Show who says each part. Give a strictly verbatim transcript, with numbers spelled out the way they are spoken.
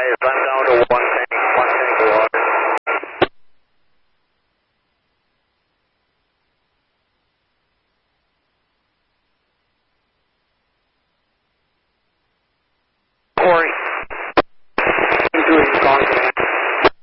Speaker 1: advised, I'm down to one tank, one tank of water. Corey.